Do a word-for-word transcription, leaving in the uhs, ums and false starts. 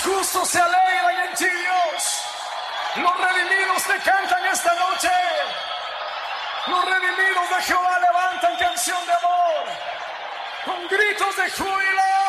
Los justos se alegran en ti, Dios. Los redimidos te cantan esta noche. Los redimidos de Jehová levantan canción de amor con gritos de júbilo.